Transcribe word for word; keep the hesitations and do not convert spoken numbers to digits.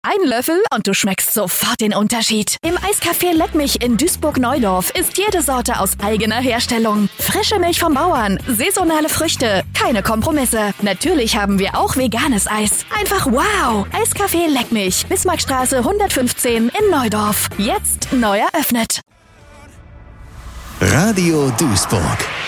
Ein Löffel und du schmeckst sofort den Unterschied. Im Eiscafé Leckmich in Duisburg-Neudorf ist jede Sorte aus eigener Herstellung. Frische Milch vom Bauern, saisonale Früchte, keine Kompromisse. Natürlich haben wir auch veganes Eis. Einfach wow! Eiscafé Leckmich, Bismarckstraße hundertfünfzehn in Neudorf. Jetzt neu eröffnet. Radio Duisburg.